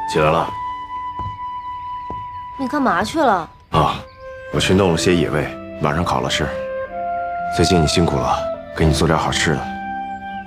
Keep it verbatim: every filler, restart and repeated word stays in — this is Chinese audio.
起来了。 你干嘛去了？ 啊，我去弄了些野味，晚上烤了吃。最近你辛苦了，给你做点好吃的。